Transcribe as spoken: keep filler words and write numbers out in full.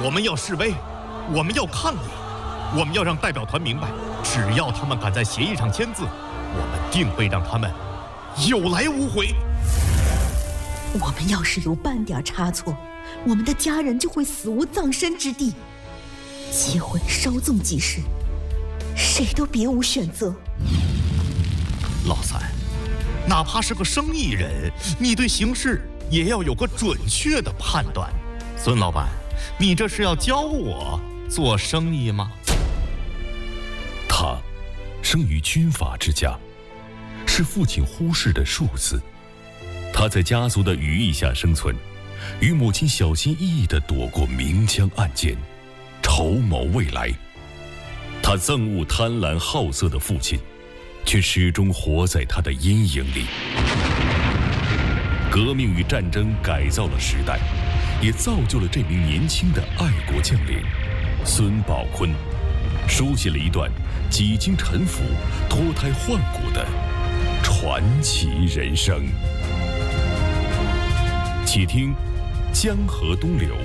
我们要示威，我们要抗议，我们要让代表团明白，只要他们敢在协议上签字，我们定会让他们有来无回。 我们要是有半点差错，我们的家人就会死无葬身之地。结婚稍纵即逝，谁都别无选择。 老三，哪怕是个生意人，你对形势也要有个准确的判断。孙老板，你这是要教我做生意吗？ 他生于军阀之家，是父亲忽视的庶子。他在家族的羽翼下生存，与母亲小心翼翼地躲过明枪暗箭，筹谋未来。他憎恶贪婪好色的父亲，却始终活在他的阴影里。革命与战争改造了时代，也造就了这名年轻的爱国将领孙宝坤，书写了一段几经沉浮、脱胎换骨的传奇人生。且听江河东流